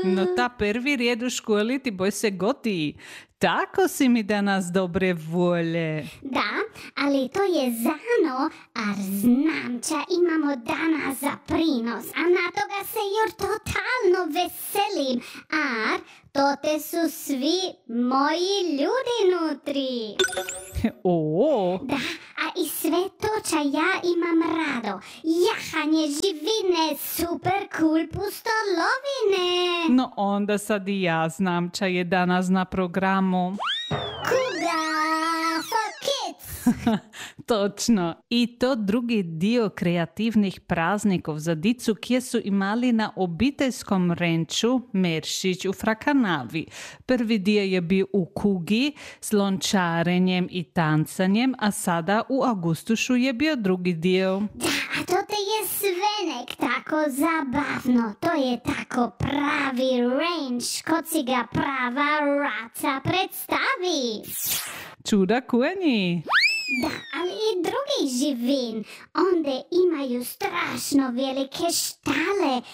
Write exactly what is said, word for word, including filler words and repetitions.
No ta prvi red u školi ti boj se goti. Tako si mi danas dobre volje. Da, ali to je zano, ar znam ča imamo danas za prinos, a na toga se jor totalno veselim, ar tote su svi moji ljudi nutri. O, Da, a i sve to ča ja imam rado. Jahanje, živine, super cool pustolovine. no onda sad i ja znam ča je danas na programu. Kuga for kids. Točno. I to drugi dio kreativnih praznikov za dicu kje su imali na obiteljskom renču Meršić u Frakanavi. Prvi dio je bio u Kugi s lončarenjem i tancanjem, a sada u Augustušu je bio drugi dio. Da, a to te je svenek tako zabavno. To je tako pravi range, kod si ga prava raca predstavi. Čuda kujenji. Da, ali i drugi živin. Onde imaju strašno velike štale